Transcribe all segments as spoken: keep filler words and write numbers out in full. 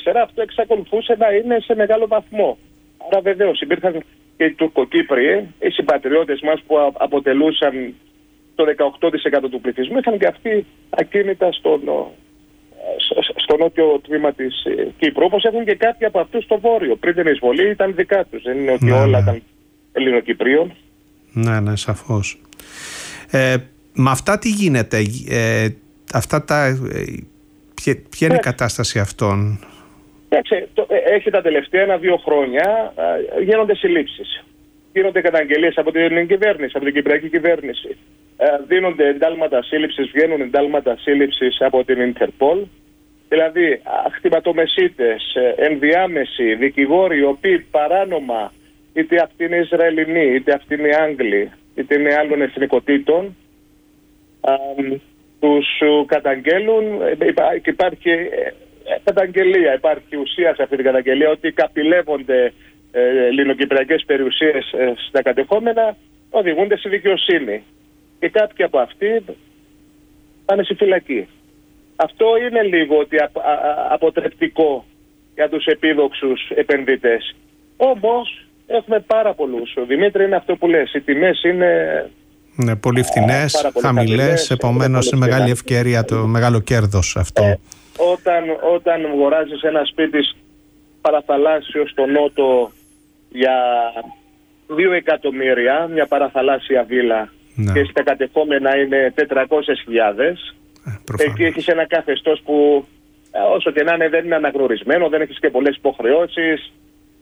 τέσσερα αυτό εξακολουθούσε να είναι σε μεγάλο βαθμό. Άρα βεβαίως υπήρχαν και οι Τουρκοκύπριοι, οι συμπατριώτες μας που αποτελούσαν το δεκαοκτώ τοις εκατό του πληθυσμού, είχαν και αυτοί ακίνητα στον, στο νότιο τμήμα της Κύπρου. Όπως έχουν και κάποιοι από αυτούς στο βόρειο. Πριν την εισβολή ήταν δικά τους. Δεν είναι ότι ναι, όλα ναι. ήταν Ελληνοκυπρίων. Ναι, ναι, σαφώς. Ε, με αυτά τι γίνεται, ε, αυτά τα, ε, ποια, ποια είναι η κατάσταση αυτών? Κοιτάξτε, έχει τα τελευταία ένα-δύο χρόνια ε, γίνονται συλλήψεις. Γίνονται καταγγελίες από την κυβέρνηση, από την κυπριακή κυβέρνηση. Ε, δίνονται εντάλματα σύλληψης, βγαίνουν εντάλματα σύλληψης από την Ιντερπολ. Δηλαδή, χτυπατομεσίτες, ενδιάμεσοι, δικηγόροι, οι οποίοι παράνομα, είτε αυτοί είναι Ισραηλινοί, είτε αυτοί είναι Άγγλοι, είτε είναι άλλων εθνικοτήτων, α, τους καταγγέλουν και υπάρχει καταγγελία, υπάρχει ουσία σε αυτή την καταγγελία ότι καπηλεύονται ε, ελληνοκυπριακές περιουσίες ε, στα κατεχόμενα, οδηγούνται στη δικαιοσύνη. Και κάποιοι από αυτοί πάνε στη φυλακή. Αυτό είναι λίγο ότι α, α, αποτρεπτικό για τους επίδοξους επενδυτές. Όμως έχουμε πάρα πολλούς. Ο Δημήτρη, είναι αυτό που λες. Οι τιμές είναι... Ναι, πολύ φθηνές, χαμηλές, επομένως είναι μεγάλη ευκαιρία, το μεγάλο κέρδος αυτό. Ε, όταν, όταν αγοράζεις ένα σπίτι παραθαλάσσιο στο νότο για δύο εκατομμύρια, μια παραθαλάσσια βίλα, ναι, και στα κατεχόμενα είναι τετρακόσιες χιλιάδες, ε, εκεί έχεις ένα καθεστώς που όσο και να είναι δεν είναι αναγνωρισμένο, δεν έχεις και πολλές υποχρεώσεις,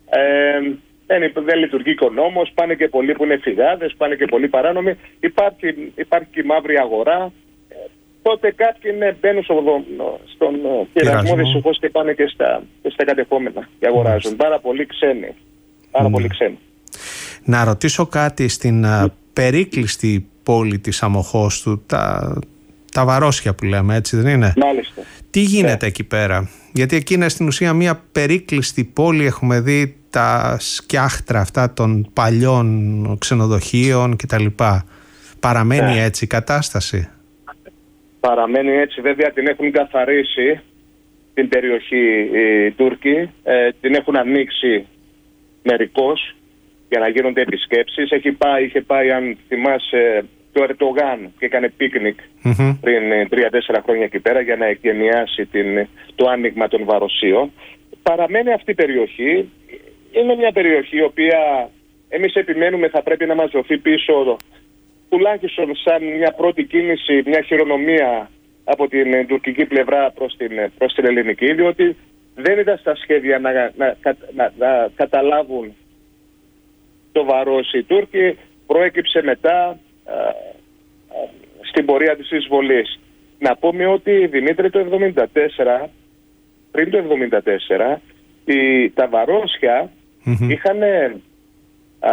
ε, δεν, δεν λειτουργεί και ο νόμος, πάνε και πολλοί που είναι φυγάδες, πάνε και πολλοί παράνομοι, υπάρχει, υπάρχει και η μαύρη αγορά. Τότε κάποιοι ναι, μπαίνουν στο, στον πειρασμό δυστυχώς και πάνε και στα, και στα κατεχόμενα και αγοράζουν. Πάρα πολύ ξένοι. Πάρα mm. πολύ ξένοι. Να ρωτήσω κάτι στην mm. περίκλειστη πόλη της Αμοχώστου, τα, τα Βαρόσια που λέμε, έτσι δεν είναι? Μάλιστα. Τι γίνεται yeah. εκεί πέρα? Γιατί εκεί είναι στην ουσία μια περίκλειστη πόλη, έχουμε δει τα σκιάχτρα αυτά των παλιών ξενοδοχείων κτλ. Παραμένει yeah. έτσι η κατάσταση? Παραμένει έτσι, βέβαια την έχουν καθαρίσει την περιοχή οι Τούρκοι, ε, την έχουν ανοίξει μερικώς για να γίνονται επισκέψεις. Έχει πάει, είχε πάει, αν θυμάσαι, το Ερντογάν και έκανε πίκνικ mm-hmm. πριν τρία-τέσσερα χρόνια εκεί πέρα για να εγκαινιάσει την, το άνοιγμα των Βαροσίων. Παραμένει αυτή η περιοχή. Είναι μια περιοχή η οποία εμείς επιμένουμε θα πρέπει να μας δοθεί πίσω, τουλάχιστον σαν μια πρώτη κίνηση, μια χειρονομία από την τουρκική πλευρά προς την, προς την ελληνική, διότι δεν ήταν στα σχέδια να, να, να, να, να καταλάβουν το βαρός οι Τούρκοι. Προέκυψε μετά α, α, στην πορεία της εισβολής. Να πούμε ότι, Δημήτρη, το εβδομήντα τέσσερα, πριν το εβδομήντα τέσσερα, οι, τα Βαρόσια mm-hmm. είχαν α,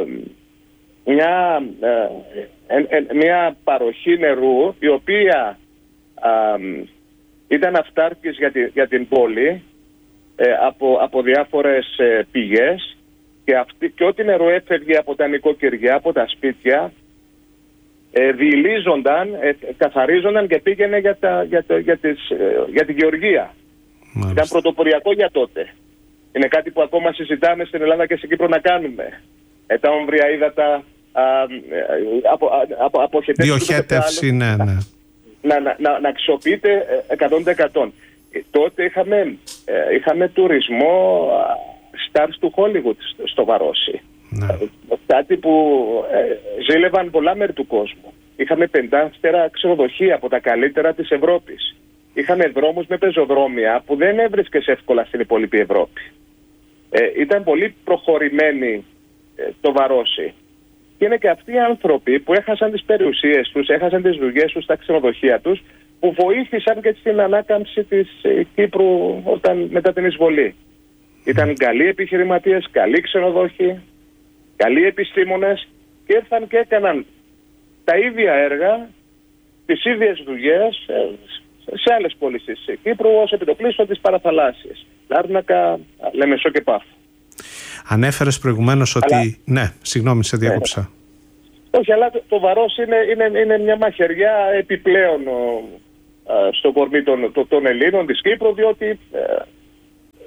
Μια, ε, ε, ε, μια παροχή νερού η οποία ε, ήταν αυτάρκης για, τη, για την πόλη ε, από, από διάφορες ε, πηγές και, αυτή, και ό,τι νερό έφευγε από τα νοικοκυριά, από τα σπίτια ε, διηλίζονταν, ε, καθαρίζονταν και πήγαινε για, τα, για, το, για, τις, ε, για την γεωργία. Μάλιστα. Ήταν πρωτοποριακό για τότε. Είναι κάτι που ακόμα συζητάμε στην Ελλάδα και στην Κύπρο να κάνουμε. Ε, τα όμβρια ύδατα, απο, απο, αποχετεύση, διοχέτευση, ναι, ναι. Να, να, να, να αξιοποιείται εκατό τοις εκατό. Ε, τότε είχαμε, ε, είχαμε τουρισμό stars του Hollywood στο Βαρόσι. Ναι. Ε, κάτι που ε, ζήλευαν πολλά μέρη του κόσμου. Είχαμε πεντάστερα ξενοδοχεία από τα καλύτερα της Ευρώπης. Είχαμε δρόμους με πεζοδρόμια που δεν έβρισκες εύκολα στην υπόλοιπη Ευρώπη. Ε, ήταν πολύ προχωρημένοι το Βαρόσι. Και είναι και αυτοί οι άνθρωποι που έχασαν τις περιουσίες τους, έχασαν τις δουλειές τους στα ξενοδοχεία τους, που βοήθησαν και στην ανάκαμψη της Κύπρου όταν, μετά την εισβολή. Ήταν καλοί επιχειρηματίες, καλοί ξενοδόχοι, καλοί επιστήμονες και ήρθαν και έκαναν τα ίδια έργα, τις ίδιες δουλειές σε άλλες πόλεις της Κύπρου ως επιτοπλίστων της παραθαλάσσιας. Λάρνακα, Λεμεσό και Πάφο. Ανέφερες προηγουμένως ότι... Αλλά... Ναι, συγγνώμη, σε διάκοψα. Ναι. Όχι, αλλά το, το Βαρός είναι, είναι, είναι μια μαχαιριά επιπλέον ο, α, στο κορμί των, των, των Ελλήνων της Κύπρου, διότι ε,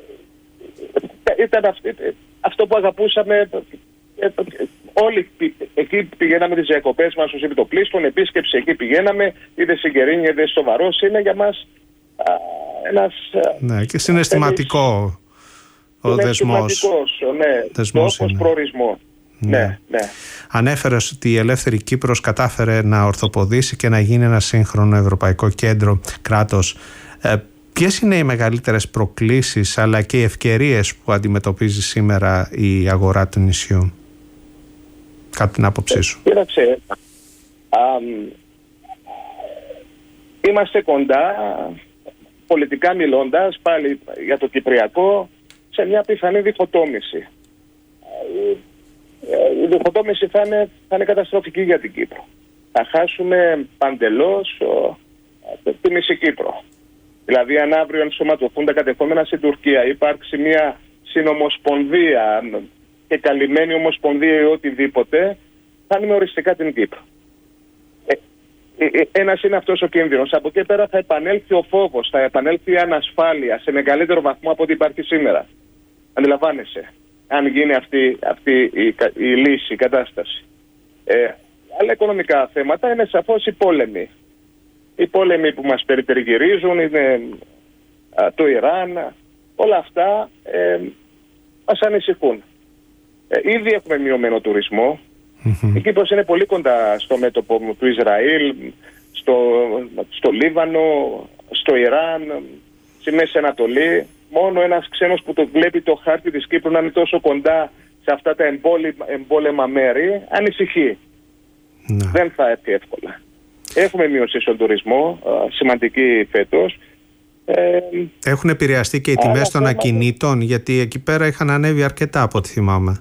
ήταν αυ- αυτό που αγαπούσαμε. Όλοι εκεί πηγαίναμε τις διακοπές μας ως επιτοπλίστων, επίσκεψη εκεί πηγαίναμε, είτε Συγκερίνη είτε στο Βαρός. Είναι για μας α, ένας... Ναι, και συναισθηματικό ο δεσμός. Ναι, δεσμός τόπος προορισμό. Ναι. Ναι, ναι. Ανέφερες ότι η Ελεύθερη Κύπρος κατάφερε να ορθοποδήσει και να γίνει ένα σύγχρονο ευρωπαϊκό κέντρο κράτος. Ε, ποιες είναι οι μεγαλύτερες προκλήσεις αλλά και οι ευκαιρίες που αντιμετωπίζει σήμερα η αγορά του νησιού, κατά την άποψή σου? Κοίταξε, είμαστε κοντά, πολιτικά μιλώντας, πάλι για το Κυπριακό, σε μια πιθανή διχοτόμηση. Η διχοτόμηση θα είναι, θα είναι καταστροφική για την Κύπρο. Θα χάσουμε παντελώς τη μισή Κύπρο. Δηλαδή, αν αύριο ενσωματωθούν τα κατεχόμενα στην Τουρκία, υπάρξει μια συνομοσπονδία και καλυμμένη ομοσπονδία ή οτιδήποτε, θα είναι οριστικά την Κύπρο. Ε, ε, ένας είναι αυτός ο κίνδυνος. Από εκεί πέρα θα επανέλθει ο φόβος, θα επανέλθει η ανασφάλεια σε μεγαλύτερο βαθμό από ό,τι υπάρχει σήμερα. Αντιλαμβάνεσαι, αν γίνει αυτή, αυτή η, η λύση, η κατάσταση. Ε, άλλα οικονομικά θέματα είναι σαφώς οι πόλεμοι. Οι πόλεμοι που μας περιτριγυρίζουν, είναι α, το Ιράν, όλα αυτά ε, μας ανησυχούν. Ε, ήδη έχουμε μειωμένο τουρισμό. Mm-hmm. Η Κύπρος είναι πολύ κοντά στο μέτωπο του Ισραήλ, στο, στο Λίβανο, στο Ιράν, στη Μέση Ανατολή. Μόνο ένας ξένος που το βλέπει το χάρτη της Κύπρου να είναι τόσο κοντά σε αυτά τα εμπόλεμα μέρη, ανησυχεί. Mm-hmm. Δεν θα έρθει εύκολα. Έχουμε μείωση στον τουρισμό, σημαντική φέτος. Ε, Έχουν επηρεαστεί και οι τιμές των ακινήτων, γιατί εκεί πέρα είχαν ανέβει αρκετά από ό,τι θυμάμαι.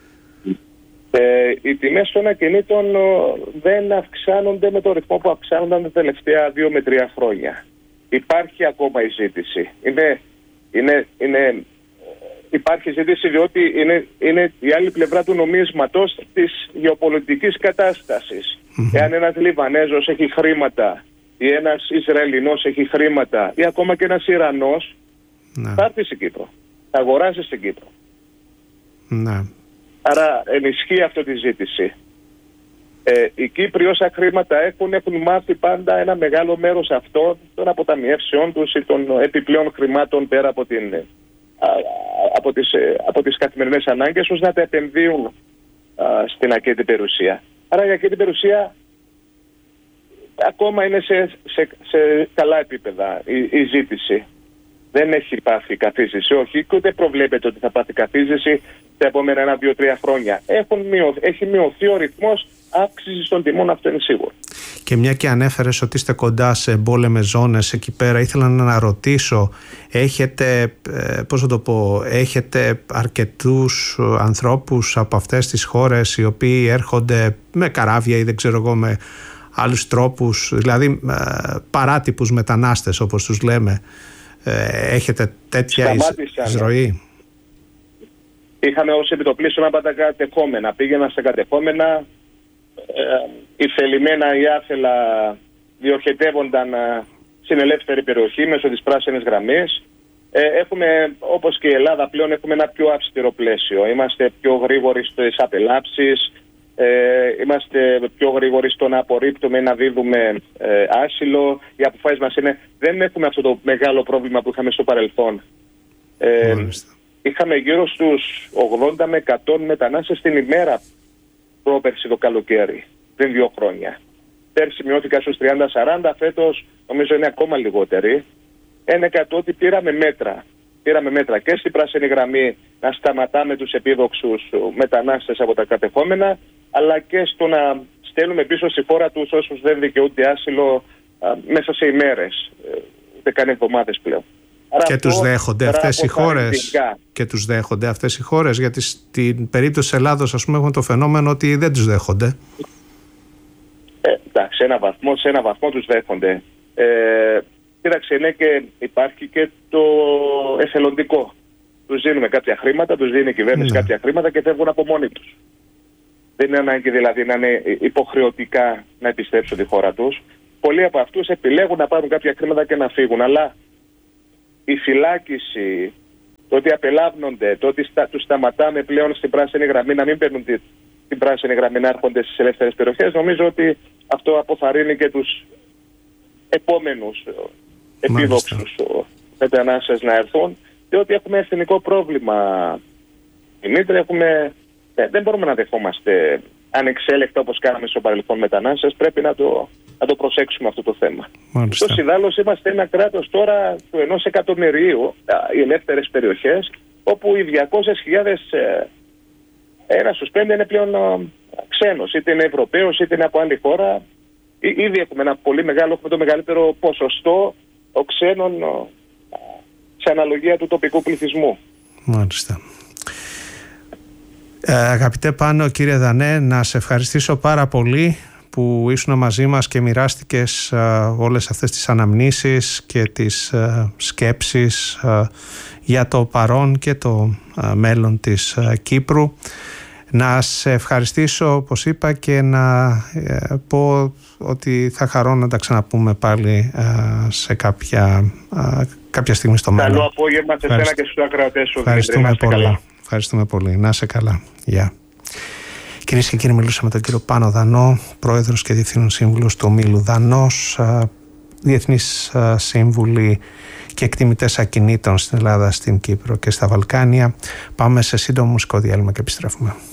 Ε, οι τιμές των ακινήτων δεν αυξάνονται με το ρυθμό που αυξάνονταν τα τελευταία δύο με τρία χρόνια. Υπάρχει ακόμα η ζήτηση. Είναι, είναι, είναι, υπάρχει ζήτηση διότι είναι, είναι η άλλη πλευρά του νομίσματος της γεωπολιτικής κατάστασης. Mm-hmm. Εάν ένας Λιβανέζος έχει χρήματα ή ένας Ισραηλινός έχει χρήματα ή ακόμα και ένας Ιρανός, ναι, θα έρθει στην Κύπρο, θα αγοράσει στην Κύπρο. Ναι. Άρα ενισχύει αυτή τη ζήτηση. Ε, οι Κύπροι όσα χρήματα έχουν, έχουν μάθει πάντα ένα μεγάλο μέρος αυτών των αποταμιεύσεων τους ή των επιπλέον χρημάτων πέρα από, την, α, από, τις, από τις καθημερινές ανάγκες, ώστε να τα επενδύουν α, στην ακέτη περιουσία. Άρα η ακέτη περιουσία ακόμα είναι σε, σε, σε καλά επίπεδα η, η ζήτηση. Δεν έχει πάθει καθίζηση, όχι, και ούτε προβλέπεται ότι θα πάθει καθίζηση τα επόμενα ένα, δύο, τρία χρόνια. Έχουν μειωθεί, έχει μειωθεί ο ρυθμός αύξησης των τιμών, αυτό είναι σίγουρο. Και μια και ανέφερες ότι είστε κοντά σε εμπόλεμες ζώνες εκεί πέρα, ήθελα να αναρωτήσω, έχετε, πώς θα το πω, έχετε αρκετούς ανθρώπους από αυτές τις χώρες οι οποίοι έρχονται με καράβια ή δεν ξέρω εγώ με άλλους τρόπους, δηλαδή παράτυπους μετανάστες όπως τους λέμε? Έχετε τέτοια εισρωή? Είχαμε ως επιτοπλίστων από τα κατεχόμενα. Πήγαινα στα κατεχόμενα, ε, οι θελημένα ή άθελα διοχετεύονταν ε, στην ελεύθερη περιοχή μέσω της πράσινης γραμμής. Ε, έχουμε, όπως και η Ελλάδα πλέον, έχουμε ένα πιο αυστηρό πλαίσιο. Είμαστε πιο γρήγοροι στις απελάψεις, ε, είμαστε πιο γρήγοροι στο να απορρίπτουμε ή να δίδουμε ε, άσυλο. Οι αποφάσεις μας είναι, δεν έχουμε αυτό το μεγάλο πρόβλημα που είχαμε στο παρελθόν. Ε, Είχαμε γύρω στους ογδόντα με εκατό μετανάστες την ημέρα πρόπερση το καλοκαίρι, πριν δύο χρόνια. Πέρσι μειώθηκα στους τριάντα σαράντα, φέτος νομίζω είναι ακόμα λιγότεροι. Είναι κατ' ότι πήραμε μέτρα. Πήραμε μέτρα και στην πράσινη γραμμή να σταματάμε τους επίδοξους μετανάστες από τα κατεχόμενα, αλλά και στο να στέλνουμε πίσω στη χώρα τους όσους δεν δικαιούνται άσυλο α, μέσα σε ημέρες, ούτε καν εβδομάδες πλέον. Άρα και τους δέχονται αυτές οι χώρες και τους δέχονται αυτές οι χώρες, γιατί στην περίπτωση της Ελλάδος ας πούμε έχουμε το φαινόμενο ότι δεν τους δέχονται. Ε, εντάξει, σε ένα βαθμό, σε ένα βαθμό τους δέχονται. Ε, κοίταξε, είναι και υπάρχει και το εθελοντικό. Τους δίνουμε κάποια χρήματα, τους δίνει η κυβέρνηση ναι. κάποια χρήματα και φεύγουν από μόνοι τους. Δεν είναι ανάγκη δηλαδή να είναι υποχρεωτικά να επιστρέψουν τη χώρα τους. Πολλοί από αυτούς επιλέγουν να πάρουν κάποια χρήματα και να φύγουν, αλλά η φυλάκιση το ότι απελάβνονται, το ότι στα, τους σταματάμε πλέον στην πράσινη γραμμή, να μην παίρνουν την, την πράσινη γραμμή, να έρχονται στις ελεύθερες περιοχές, νομίζω ότι αυτό αποθαρρύνει και τους επόμενους επίδοξους μετανάστες να έρθουν, διότι έχουμε εθνικό πρόβλημα. Δημήτρη, έχουμε, δεν μπορούμε να δεχόμαστε ανεξέλεκτα όπως κάναμε στο παρελθόν μετανάστες, πρέπει να το, να το προσέξουμε αυτό το θέμα. Μάλιστα. Στο Ιδάλλως είμαστε ένα κράτος τώρα του ενός εκατομμυρίου, οι ελεύθερες περιοχές, όπου οι διακόσιες χιλιάδες, ένα στους πέντε είναι πλέον ξένος, είτε είναι Ευρωπαίος είτε είναι από άλλη χώρα. Ήδη έχουμε ένα πολύ μεγάλο, έχουμε το μεγαλύτερο ποσοστό ξένων σε αναλογία του τοπικού πληθυσμού. Μάλιστα. Ε, αγαπητέ Πάνο, κύριε Δανέ, να σε ευχαριστήσω πάρα πολύ που ήσουν μαζί μας και μοιράστηκες ε, όλες αυτές τις αναμνήσεις και τις ε, σκέψεις ε, για το παρόν και το ε, μέλλον της ε, Κύπρου. Να σε ευχαριστήσω, όπως είπα, και να ε, πω ότι θα χαρώ να τα ξαναπούμε πάλι ε, σε κάποια, ε, κάποια στιγμή στο μέλλον. Καλό απόγευμα σε εσένα και στους ακροατές σου. Ευχαριστούμε πολύ. Ευχαριστούμε πολύ. Να είσαι καλά. Γεια. Κυρίες και κύριοι, μιλούσαμε με τον κύριο Πάνο Δανό, πρόεδρος και διευθύνων σύμβουλος του ομίλου Δανός, διεθνής σύμβουλοι και εκτιμητές ακινήτων στην Ελλάδα, στην Κύπρο και στα Βαλκάνια. Πάμε σε σύντομο μουσικό διάλειμμα και επιστρέφουμε.